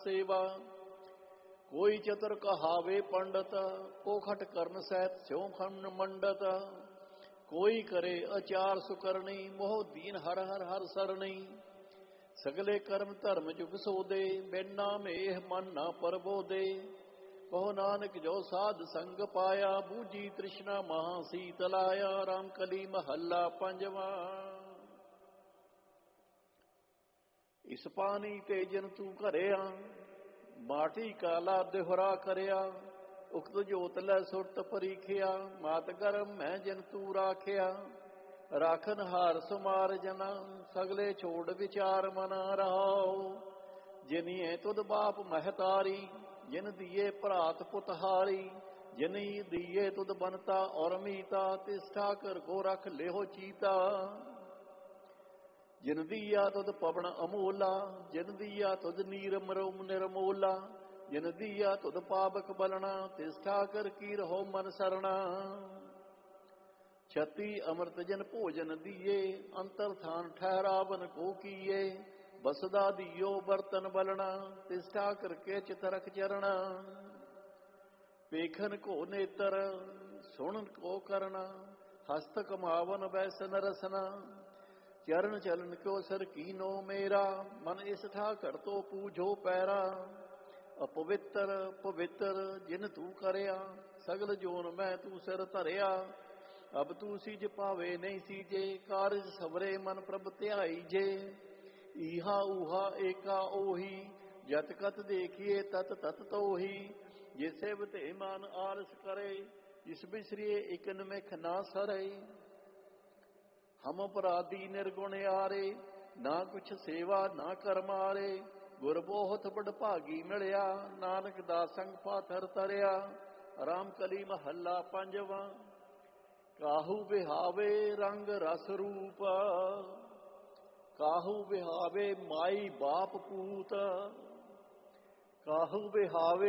सेवा। कोई चतुर कहावे पंडित, पोखट कर्ण सहित स्यों खंड मंडत। कोई करे अचार सुकरणी, मोह दीन हर हर हर सरणी। सगले कर्म धर्म जुग सोदे, बिन मेह मन ना परबोदे। कहो नानक जो साध संग पाया, बूझी तृष्णा महा सीत लाया। राम कली महला पंजवा। इस पानी ते जन तू घरिया, माटी काला देहरा करिया। उक्त जोत लै सुरत परीखिया, मात गर्भ मैं जन तू राखिया। राखन हार सुमार जना, सगले छोड़ विचार मना रहाओ। जिनिए तुद बाप महतारी, जिन दिए भरात पुतहारी। जिनी दिए तुद बनता और मीता, तिस ठाकर को रख लेहो चीता। जिन दिया तुद पवन अमोला, जिन दिया तुद नीर मरोम निर्मोला। जिन दिया तुद पावक बलना, तिस ठाकर की रहो मन सरना। छती अमृत जन भोजन दिए, अंतर थान ठहरावन को किए। बसदा दियो बर्तन बलना, तिस ठाकर के चितरख चरणा। पेखन को नेत्र, सुन को करना। हस्त कमावन बैसन रसना। चरण चलन क्यों सर कीनो मेरा, मन इस ठाकर तो पूजो पैरा। अपवित्र पवित्र जिन तू करया, सगल जोन मैं तू सिर धरिया। अब तू सिज पावे नहीं सीजे, कारज सवरे मन प्रभ ध्याई जे। ईहा ऊहा एका ओही, जत कत देखिए तत तत तोही। जिसे बते मान आलस करे, जिस बिसरिए एक निमिख ना सरे। हम अपराधी निर्गुण यारे, ना कुछ सेवा ना कर मारे। गुर बहुत बड़ भागी मिलिया, नानक दास संग पाथर तरिया। राम कली महला पंजवा। काहू बिहावे रंग रस रूप, काहू बिहावे माई बाप पूत। काहू बिहावे